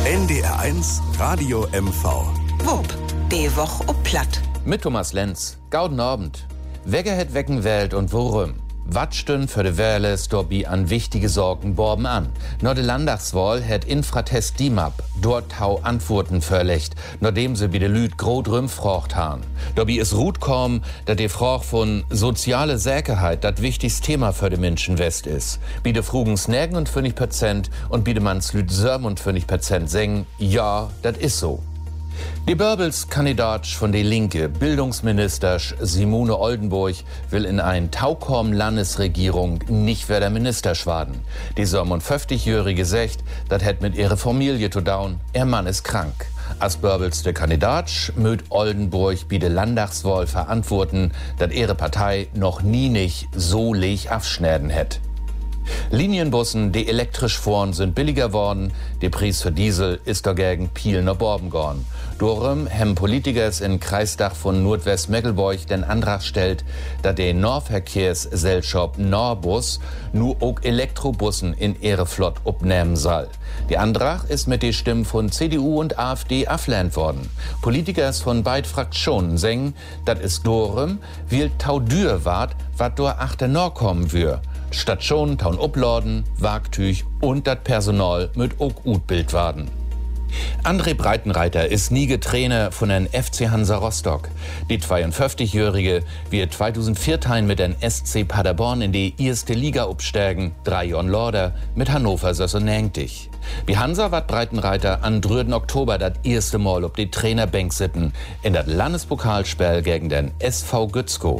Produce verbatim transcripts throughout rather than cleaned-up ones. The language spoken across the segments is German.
N D R eins Radio M V. Wupp, die Woch ob Platt. Mit Thomas Lenz. Gauden Abend. Wegge het wecken Welt und worum? Wat stün für de Wähle storbi an wichtige Sorgen borben an? Nur de Landtagswahl het Infratest D I M A P dort hau Antworten verlegt, nachdem sie bi de Lüd grot rümfrocht han. Dobi is Rut kom, dat de Froch von soziale Sicherheit dat wichtigste Thema für de Menschen West is. Bi de Frugens negenundfünfzig Prozent und bi de Manns Lüd siebenundfünfzig Prozent sägen, ja, dat is so. Die Börbels-Kandidat von der Linke, Bildungsminister Simone Oldenburg, will in ein Taukorn-Landesregierung nicht wer der Minister schwaden. Die siebenundfünfzigjährige sagt, das hätt mit ihrer Familie zu down, ihr Mann ist krank. Als Börbels der Kandidat möt Oldenburg bei der Landtagswahl verantworten, dass ihre Partei noch nie nicht so leg abschneiden hätt. Linienbussen, die elektrisch fahren, sind billiger worden. Der Preis für Diesel ist dagegen viel nach Borben gegangen. Darum haben Politiker in Kreisdach von Nordwest-Mecklenburg den Antrag stellt, dass der Nahverkehrsgesellschaft Norbus nur auch Elektrobussen in ihre Flott abnehmen soll. Der Antrag ist mit den Stimmen von C D U und AfD ablehnt worden. Politiker von beiden Fraktionen sagen, dass es darum will taudür wart, was dort achter Nord kommen wird. Stationen taun uppladen, Wagtüch und das Personal mit auch gut Bild werden. André Breitenreiter ist nie Trainer von den F C Hansa Rostock. Die zweiundfünfzigjährige wird zweitausendvier mit den S C Paderborn in die erste Liga absteigen, drei Jahren Lorder mit Hannover sechsundneunzig. Wie Hansa wird Breitenreiter am dritten Oktober das erste Mal auf die Trainerbank sitzen in das Landespokalspiel gegen den S V Gützkow.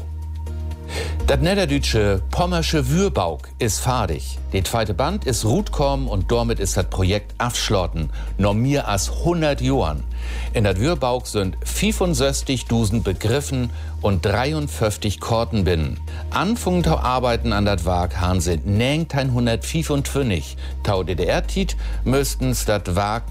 Das niederdeutsche Pommersche Würbauk ist fertig. Der zweite Band ist rutkom und damit ist das Projekt abschlossen. Noch mehr als hundert Jahren. In das Würbauk sind fünfundsechzigtausend Begriffen und dreiundfünfzig Korten binnen. Anfangen zu arbeiten an das Werk haben sie neunzehnhundertfünfundfünfzig. Tau D D R-Tit müssten's das Werk